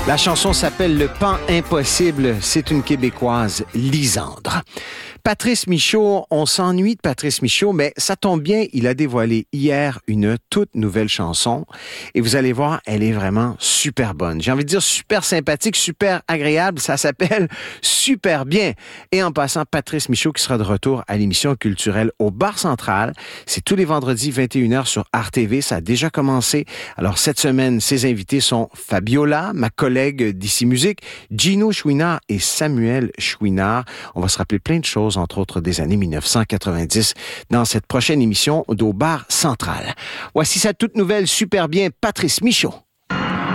La chanson s'appelle Le Pan Impossible. C'est une Québécoise, Lisandre. Patrice Michaud, on s'ennuie de Patrice Michaud, mais ça tombe bien, il a dévoilé hier une toute nouvelle chanson. Et vous allez voir, elle est vraiment super bonne. J'ai envie de dire super sympathique, super agréable. Ça s'appelle Super Bien. Et en passant, Patrice Michaud qui sera de retour à l'émission culturelle au Bar Central. C'est tous les vendredis 21h sur RTV. Ça a déjà commencé. Alors cette semaine, ses invités sont Fabiola, ma collègue d'ici Musique, Gino Chouinard et Samuel Chouinard. On va se rappeler plein de choses, entre autres des années 1990, dans cette prochaine émission d'Au Bar Central. Voici sa toute nouvelle Super Bien, Patrice Michaud.